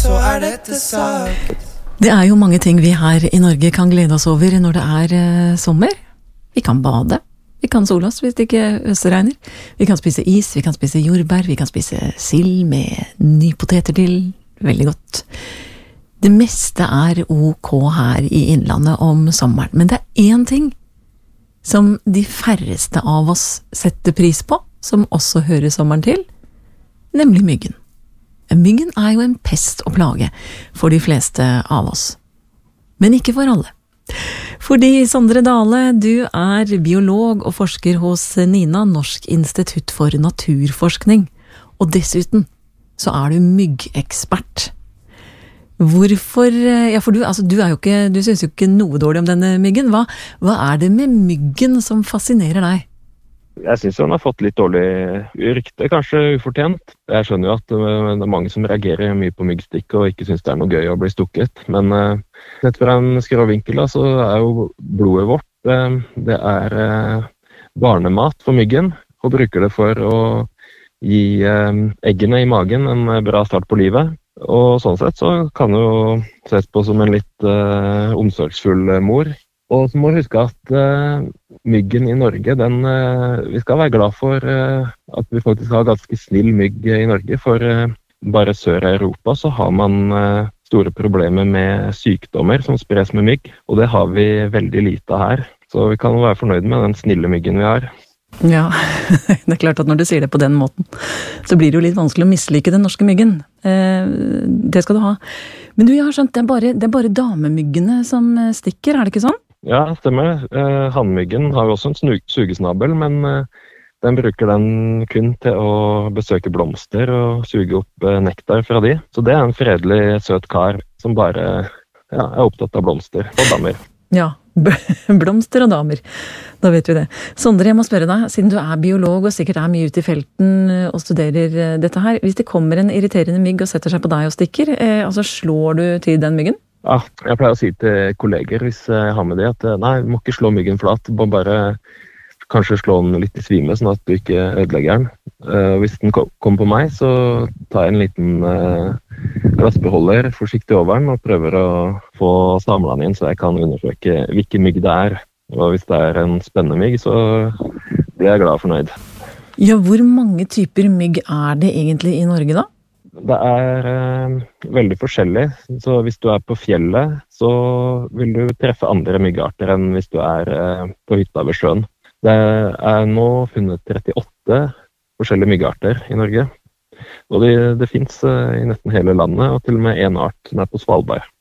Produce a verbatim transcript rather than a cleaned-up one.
så er dette sagt. Det er jo mange ting vi her i Norge kan glede oss over når det er eh, sommer. Vi kan bade, vi kan sole oss hvis det ikke øsregner. Vi kan spise is, vi kan spise jordbær, vi kan spise sild med nypoteter til. Veldig godt. Det meste er ok her i innlandet om sommeren, men det er en ting som de færreste av oss setter pris på, som også hører sommeren til, nemlig myggen. Myggen er jo en pest og plage for de fleste av oss. Men ikke for alle. Fordi Sondre Dale, du er biolog og forsker hos NINA, Norsk institutt for naturforskning. Og dessuten så er du myggekspert. Hvorfor, ja for du, altså du er jo ikke, du synes jo ikke noe dårlig om denne myggen. Hva, hva er det med myggen som fascinerer deg? Jeg synes hun har fått litt dårlig rykte, kanskje ufortjent. Jeg skjønner jo at det er mange som reagerer mye på myggstikk og ikke synes det er noe gøy å bli stukket. Men sett fra en skråvinkel da, så er jo blodet vårt, det er barnemat for myggen, og bruker det for å gi eggene i magen en bra start på livet. Og sånn sett så kan det jo ses på som en litt uh, omsorgsfull mor. Og så må du huske at uh, myggen i Norge, den, uh, vi skal være glad for uh, at vi faktisk har ganske snill mygg i Norge. For uh, bare sør i Europa så har man uh, store problemer med sykdommer som spres med mygg. Og det har vi veldig lite her. Så vi kan være fornøyd med den snille myggen vi har. Ja, det er klart at når du sier det på den måten, så blir det jo litt vanskelig å mislike den norske myggen. Eh, det skal du ha. Men du, jeg har skjønt, det er bare, det er bare damemyggene som stikker, er det ikke sånn? Ja, stemmer. Eh, Hannmyggen har jo også en snu- sugesnabel, men eh, den bruker den kun til å besøke blomster og suge opp eh, nektar fra de. Så det er en fredelig, søt kar som bare ja, er opptatt av blomster og damer. Ja, blomster og damer. Da vet vi det. Sondre, jeg må spørre deg, siden du er biolog og sikkert er mye ute i felten og studerer dette her, hvis det kommer en irriterende mygg og setter seg på deg og stikker, eh, altså slår du til den myggen? Ja, jeg pleier å si til kolleger hvis jeg har med det at nei, du må ikke slå myggen flat, bare, bare kanskje slå den litt i svime sånn at du ikke ødelegger den. Uh, hvis den kommer på meg, så tar jeg en liten uh, glassbeholder forsiktig over den og prøver å få samlet den inn så jeg kan undersøke hvilken mygg det er. Og hvis det er en spennende mygg, så blir jeg glad og fornøyd. Ja, hvor mange typer mygg er det egentlig i Norge da? Det er uh, veldig forskjellig. Så hvis du er på fjellet, så vil du treffe andre myggarter enn hvis du er uh, på hytta ved sjøen. Det er nå funnet trettiåtte forskjellige myggarter i Norge. Og det, det finnes uh, i nesten hele landet, og til og med en art som er på Svalbard.